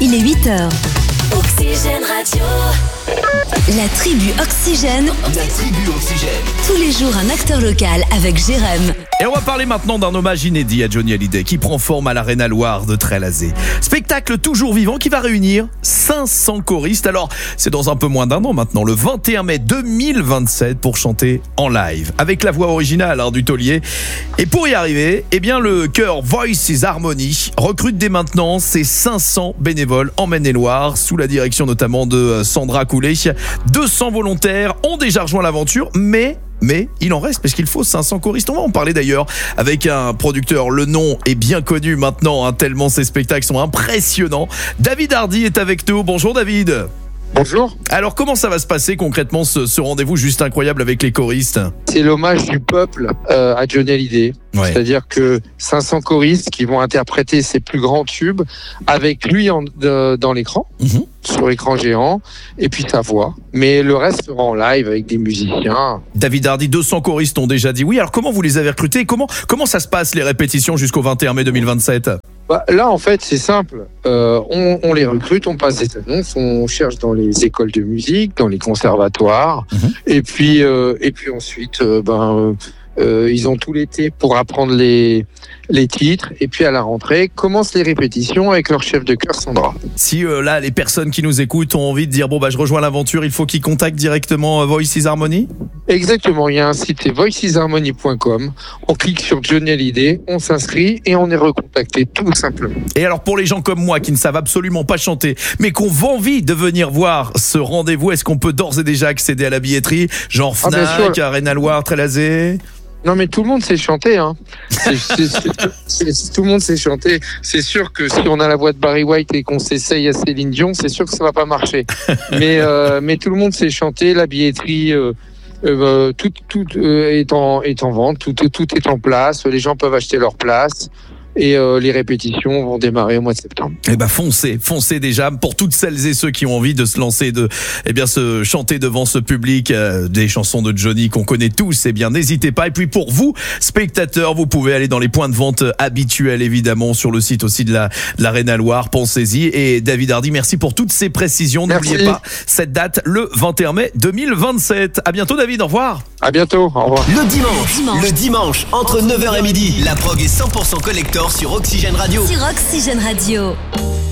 il est 8h. Oxygène Radio. La tribu Oxygène. La tribu Oxygène. Tous les jours, un acteur local avec Jérém. Et on va parler maintenant d'un hommage inédit à Johnny Hallyday qui prend forme à l'Arena Loire de Trélazé. Spectacle toujours vivant qui va réunir 500 choristes. Alors, c'est dans un peu moins d'un an maintenant, le 21 mai 2027 pour chanter en live avec la voix originale du taulier. Et pour y arriver, eh bien, le chœur Voices Harmony recrute dès maintenant ses 500 bénévoles en Maine-et-Loire sous la direction notamment de Sandra Coulet. 200 volontaires ont déjà rejoint l'aventure, mais il en reste parce qu'il faut 500 choristes. On va en parler d'ailleurs avec un producteur. Le nom est bien connu maintenant, tellement ces spectacles sont impressionnants. David Hardy est avec nous. Bonjour David. Bonjour. Alors comment ça va se passer concrètement ce rendez-vous juste incroyable avec les choristes ? C'est l'hommage du peuple à Johnny Hallyday. Ouais. C'est-à-dire que 500 choristes qui vont interpréter ses plus grands tubes avec lui dans l'écran, sur écran géant, et puis sa voix. Mais le reste sera en live avec des musiciens. David Hardy, 200 choristes ont déjà dit oui. Alors comment vous les avez recrutés ? Comment ça se passe les répétitions jusqu'au 21 mai 2027 ? Là, en fait, c'est simple. On les recrute, on passe des annonces, on cherche dans les écoles de musique, dans les conservatoires, et puis ensuite, ils ont tout l'été pour apprendre les titres, et puis à la rentrée, commencent les répétitions avec leur chef de chœur Sandra. Si là, les personnes qui nous écoutent ont envie de dire je rejoins l'aventure, il faut qu'ils contactent directement Voices Harmony ? Exactement, il y a un site, c'est voicesharmony.com. On clique sur Johnny Hallyday, on s'inscrit et on est recontacté tout simplement. Et alors pour les gens comme moi qui ne savent absolument pas chanter, mais qui ont envie de venir voir ce rendez-vous, est-ce qu'on peut d'ores et déjà accéder à la billetterie ? Genre Fnac, Arena Loire, Trélazé ? Non mais tout le monde sait chanter, hein. Tout le monde sait chanter. C'est sûr que si on a la voix de Barry White et qu'on s'essaye à Céline Dion, c'est sûr que ça va pas marcher. Mais tout le monde sait chanter. La billetterie, tout est en vente, tout est en place. Les gens peuvent acheter leur place. Et les répétitions vont démarrer au mois de septembre. Foncez déjà pour toutes celles et ceux qui ont envie de se lancer, se chanter devant ce public des chansons de Johnny qu'on connaît tous. N'hésitez pas. Et puis pour vous, spectateurs, vous pouvez aller dans les points de vente habituels, évidemment, sur le site aussi de l'Arena Loire. Pensez-y. Et David Hardy, merci pour toutes ces précisions. Merci. N'oubliez pas cette date, le 21 mai 2027. À bientôt, David. Au revoir. À bientôt. Au revoir. Le dimanche, entre 9h et midi, la prog est 100% collector sur Oxygène Radio. Sur Oxygène Radio.